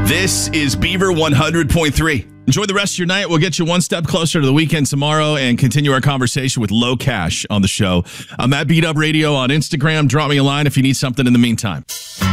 This is Beaver 100.3. Enjoy the rest of your night. We'll get you one step closer to the weekend tomorrow and continue our conversation with Low Cash on the show. I'm at Beat Up Radio on Instagram. Drop me a line if you need something in the meantime.